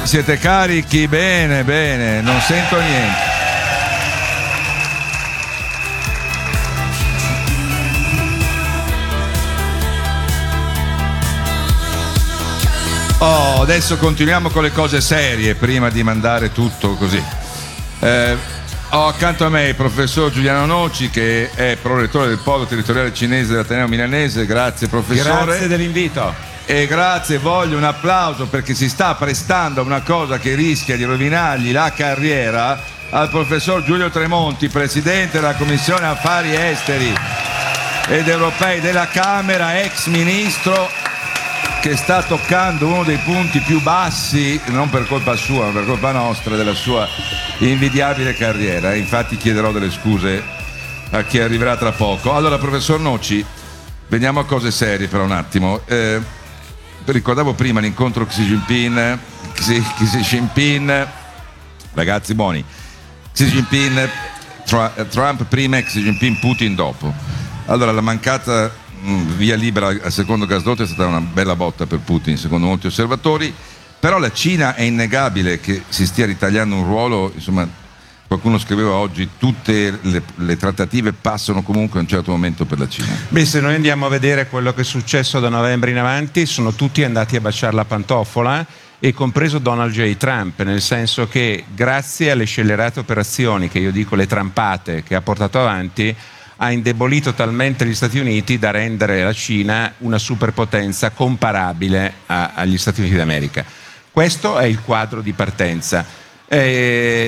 Siete carichi? Bene, bene, non sento niente. Oh, adesso continuiamo con le cose serie prima di mandare tutto così. Ho accanto a me il professor Giuliano Noci, che è prorettore del Polo Territoriale Cinese dell'Ateneo Milanese. Grazie professore. Grazie dell'invito. E grazie, voglio un applauso perché si sta prestando a una cosa che rischia di rovinargli la carriera al professor Giulio Tremonti, presidente della Commissione Affari Esteri ed Europei della Camera, ex ministro, che sta toccando uno dei punti più bassi, non per colpa sua, ma per colpa nostra, della sua invidiabile carriera. Infatti chiederò delle scuse a chi arriverà tra poco. Allora, professor Noci, veniamo a cose serie per un attimo. Ricordavo prima l'incontro Xi Jinping, ragazzi buoni, Xi Jinping, Trump prima, Xi Jinping, Putin dopo. Allora, la mancata via libera al secondo gasdotto è stata una bella botta per Putin, secondo molti osservatori, però la Cina è innegabile che si stia ritagliando un ruolo, insomma, qualcuno scriveva oggi, tutte le trattative passano comunque a un certo momento per la Cina. Beh, se noi andiamo a vedere quello che è successo da novembre in avanti, sono tutti andati a baciare la pantofola, e compreso Donald J. Trump, nel senso che grazie alle scellerate operazioni, che io dico le trampate, che ha portato avanti, ha indebolito talmente gli Stati Uniti da rendere la Cina una superpotenza comparabile agli Stati Uniti d'America. Questo è il quadro di partenza.